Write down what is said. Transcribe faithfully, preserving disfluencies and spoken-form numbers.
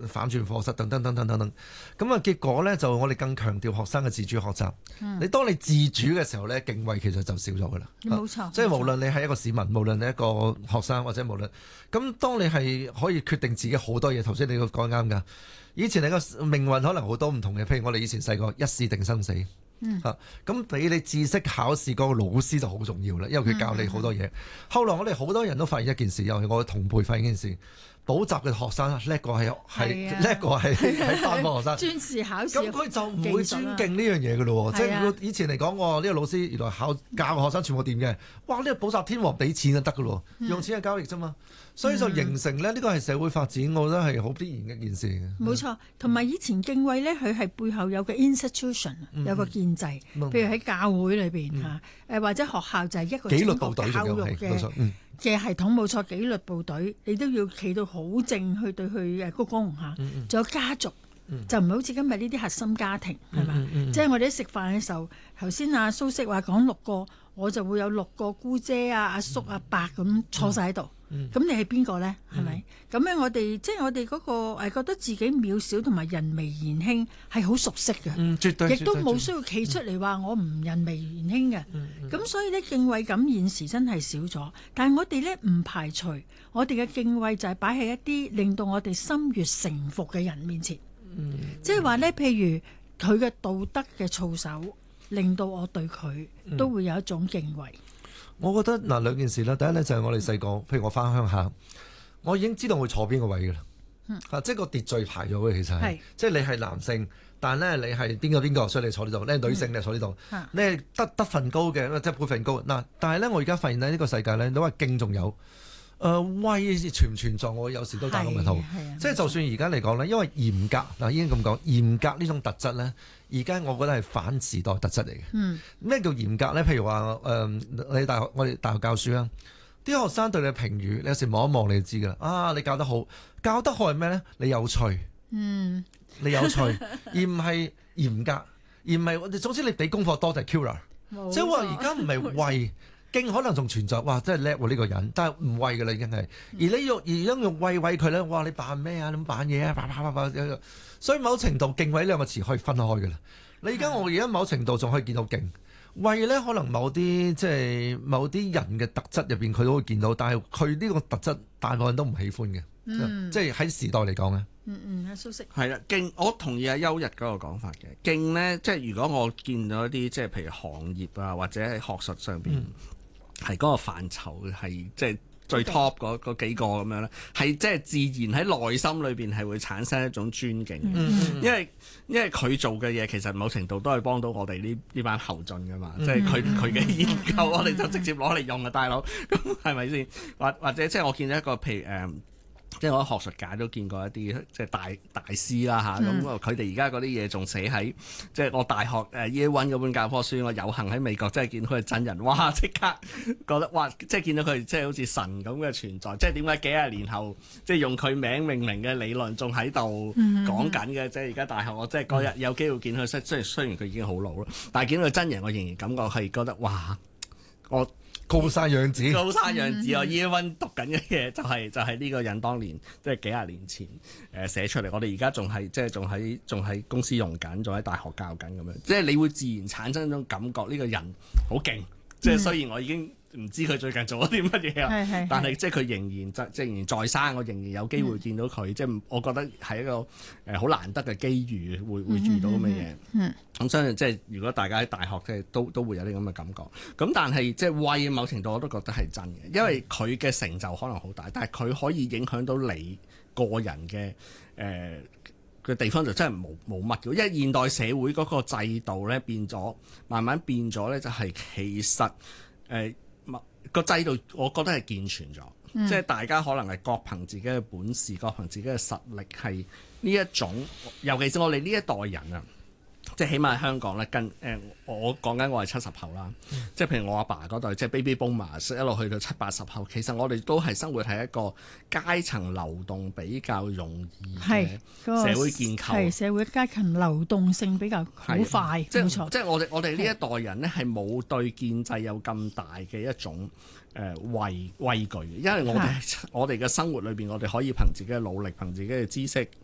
反轉課室等等等等等等。咁啊結果呢，就我哋更強調學生嘅自主學習。嗯、你當你自主嘅時候呢，敬畏其實就少咗噶啦。 冇錯， 即係無論你係一個市民，無論你係一個學生或者無論咁，當你係可以決定自己好多嘢，頭先你講啱㗎。以前你個命運可能好多唔同嘅，譬如我哋以前細個一試定生死。嗯，嚇咁俾你知識考試嗰個老師就好重要啦，因為佢教你好多嘢。嗯、後來我哋好多人都發現一件事，尤其我嘅同輩發現一件事，補習嘅學生叻過係係叻過係喺班科學生。 專試考試， 咁佢就唔會尊敬呢樣嘢嘅咯喎。即係以前嚟講，我、這、呢個老師原來考教學生全部掂嘅，哇！呢、這個補習天王俾錢就得嘅咯，用錢嘅交易啫嘛。嗯、所以就形成咧，呢個係社會發展，我覺得係好必然嘅一件事。 冇錯，同埋以前敬畏咧，佢係背後有個 institution，、嗯、有個建制，嗯、譬如喺教會裏邊嚇，誒、嗯、或者學校就係一個紀律部隊教育嘅嘅系統，冇錯，紀律部隊你都要企到好正去對佢誒鞠躬嚇，仲、嗯、有家族。嗯、就唔係好似今日呢啲核心家庭係嘛？嗯嗯嗯、即係我哋一食飯嘅時候，頭先阿蘇軾話講六個，我就會有六個姑姐啊、阿叔、阿伯咁坐晒喺度。咁、嗯嗯、你係邊個咧？係咪？咁樣我哋即係我哋嗰個誒覺得自己渺小同埋人微言輕係好熟悉嘅， 嗯、絕對亦都冇需要企出嚟話我唔人微言輕嘅。咁、嗯嗯、所以咧敬畏感現時真係少咗，但係我哋咧唔排除我哋嘅敬畏就係擺喺一啲令到我哋心悅誠服嘅人面前。嗯、即係話咧，譬如佢嘅道德嘅操守，令到我對佢都會有一種敬畏。 嗯、我覺得嗱兩件事啦，第一咧就係我哋細個，譬如我翻鄉下，我已經知道會坐邊個位噶啦，嗯啊、即係個秩序排咗嘅，其實係，是即係你係男性，但係咧你係邊個邊個，所以你坐呢度；你係女性，你坐呢度；嗯、你係得得份高嘅，即係輩份高。嗱，但係咧我而家發現咧呢個世界咧，你話敬仲有。誒、呃、威存唔存在？我有時都打個問號。即係就算而家嚟講咧，因為嚴格嗱，已經咁講，嚴格呢種特質咧，而家我覺得係反時代特質嚟嘅。嗯，咩叫嚴格咧？譬如話誒、呃，你大學我哋大學教書啊，啲學生對你嘅評語，你有時望一望你就知㗎啦。啊，你教得好，教得好係咩咧？你有趣，嗯，你有趣，而唔係嚴格，而唔係我哋總之你俾功課多就係 killer。即係話而家唔係為。敬可能仲存在，哇！真係叻喎呢個人，但係唔餵㗎啦已經係。而你用而家用餵餵佢咧，哇！你扮咩啊？你咁扮嘢啊？啪啪啪啪，所以某程度敬畏呢兩個詞可以分開㗎啦。你而家我而家某程度仲可以見到敬餵咧，可能某啲即係某啲人嘅特質入邊佢都會見到，但係佢呢個特質大部分人都唔喜歡嘅，嗯、即係喺時代嚟講咧。 嗯嗯，阿蘇軾係啦，敬我同意阿邱日嗰個講法嘅敬咧，即係如果我見到一啲即係譬如行業啊，或者喺學術上邊。嗯係嗰個範疇係即係最 top 嗰嗰幾個咁樣咧，係即係自然喺內心裏邊係會產生一種尊敬，嗯、因為因為佢做嘅嘢其實某程度都係幫到我哋呢呢班後進噶嘛，嗯、即係佢佢嘅研究我哋就直接攞嚟用啊，大佬，咁係咪先？或或者即係我見到一個譬如誒。嗯即係我喺學術界都見過一啲即係大大師啦嚇，咁佢哋而家嗰啲嘢仲寫喺即係我大學誒 Year One 嗰本教科書，我有幸喺美國真係見到佢真人，哇！即刻覺得哇，即係見到佢即係好似神咁嘅存在，即係點解幾廿年後即係用佢名命名嘅理論仲喺度講緊嘅？即係而家大學我即係嗰日有機會見佢，雖雖雖然佢已經好老啦，但係見到佢真人，我仍然感覺係覺得哇！我高山仰止， 高山仰止。我 Year One 讀緊嘅嘢就係、是、就係、是、呢個人當年即係幾廿年前誒寫出嚟。我哋而家仲係即係仲喺仲喺公司用緊，仲喺大學教緊咁樣。即係你會自然產生一種感覺，呢、這個人好勁。即係雖然我已經唔知佢最近做咗啲乜嘢啊，是但係即係佢仍然即即仍然在生，我仍然有機會見到佢。嗯、即係我覺得係一個誒好難得嘅機遇，會會遇到咁嘅嘢。嗯，咁相信即係如果大家喺大學即係都都會有啲咁嘅感覺。咁但係即係威某程度我都覺得係真嘅，因為佢嘅成就可能好大，但係佢可以影響到你個人嘅誒嘅地方就真係冇冇乜嘅。因為現代社會嗰個制度咧變咗，慢慢變咗咧，就係其實誒個、呃、制度，我覺得係健全咗，嗯、即係大家可能係各憑自己嘅本事，各憑自己嘅實力，係呢一種，尤其是我哋呢一代人啊。即係起碼喺香港咧，跟誒、呃、我講緊我係七十後啦，嗯、即係譬如我阿爸嗰代，即係 baby boomers 一路去到七八十後，其實我哋都係生活喺一個階層流動比較容易嘅社會建構， 係社會階層流動性比較好快， 即係冇錯。 即係我哋我哋呢一代人咧，係冇對建制有咁大嘅一種誒畏畏懼嘅，因為我哋是我哋嘅生活裏邊，我哋可以憑自己嘅努力，憑自己嘅知識。